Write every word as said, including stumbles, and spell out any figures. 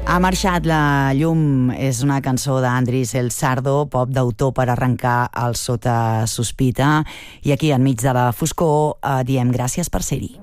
Ha marxat la llum és una cançó d'Andris El Sardo, pop d'autor per arrencar el Sota sospita, i aquí enmig de la foscor eh, diem gràcies per ser-hi.